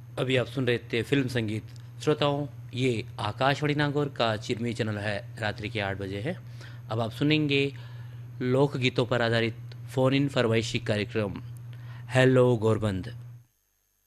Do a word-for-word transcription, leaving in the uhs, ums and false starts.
अभी आप सुन रहे थे फिल्म संगीत। श्रोताओं, ये आकाशवाणी नागौर का चिरमी चैनल है, रात्रि के आठ बजे है। अब आप सुनेंगे लोकगीतों पर आधारित फ़ोन इन फरमाइशी कार्यक्रम हेलो गोरबंद।